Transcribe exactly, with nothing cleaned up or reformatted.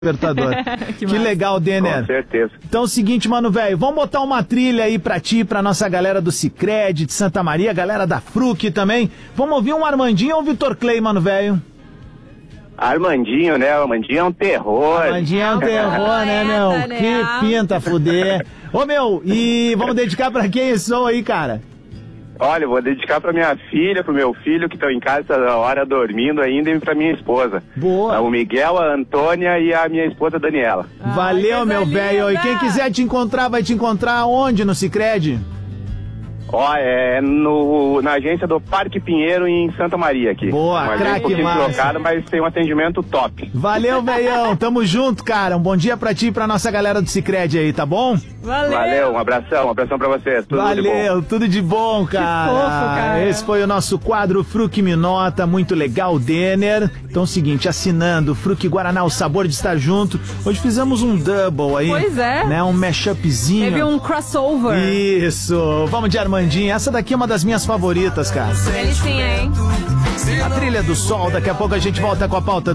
Libertador. que, que legal, Denner. Com certeza. Então é o seguinte, mano, velho, vamos botar uma trilha aí pra ti, pra nossa galera do Sicredi, de Santa Maria, galera da Fruc também. Vamos ouvir um Armandinho ou um Vitor Clay, mano, velho? Armandinho, né? Armandinho é um terror. Armandinho é um terror, né, meu? Que pinta fuder. Ô, meu, e vamos dedicar pra quem esse som aí, cara? Olha, eu vou dedicar pra minha filha, pro meu filho, que estão em casa essa hora dormindo ainda, e pra minha esposa. Boa. O Miguel, a Antônia e a minha esposa Daniela. Ai, valeu, meu velho. E quem quiser te encontrar, vai te encontrar onde no Sicredi? Ó, é no, na agência do Parque Pinheiro em Santa Maria aqui. Boa, craque, um massa. Trocado, mas tem um atendimento top. Valeu, velhão. Tamo junto, cara. Um bom dia pra ti e pra nossa galera do Sicredi aí, tá bom? Valeu. Valeu, um abração, um abração pra você. Tudo Valeu, de bom. tudo de bom, cara. Que fofo, cara. Esse foi o nosso quadro Fruc Me Nota, muito legal, Denner. Então é o seguinte, assinando Fruc Guaraná, o sabor de estar junto. Hoje fizemos um double aí. Pois é. Né, um mashupzinho. Teve um crossover. Isso. Vamos de Armandinho. Essa daqui é uma das minhas favoritas, cara. Ele sim, hein? A trilha do sol. Daqui a pouco a gente volta com a pauta